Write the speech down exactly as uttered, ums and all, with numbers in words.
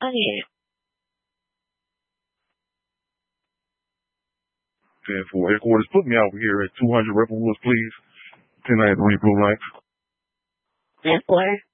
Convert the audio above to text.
Again. ten four headquarters, put me over here at two hundred Rebel Woods, please. ten nine three Blue Lights. ten four.